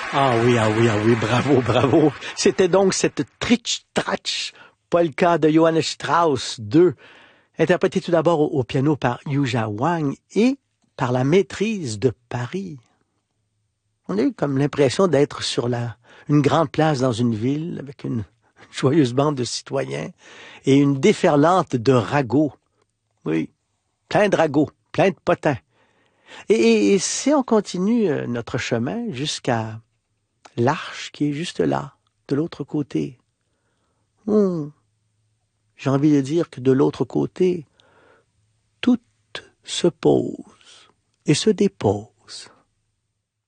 Ah oui, bravo, bravo. C'était donc cette Tritch-Tratch polka de Johannes Strauss II, interprétée tout d'abord au piano par Yuja Wang et par la maîtrise de Paris. On a eu comme l'impression d'être sur une grande place dans une ville avec une joyeuse bande de citoyens et une déferlante de ragots. Oui, plein de ragots, plein de potins. Et si on continue notre chemin jusqu'à l'arche qui est juste là, de l'autre côté. J'ai envie de dire que de l'autre côté, tout se pose et se dépose.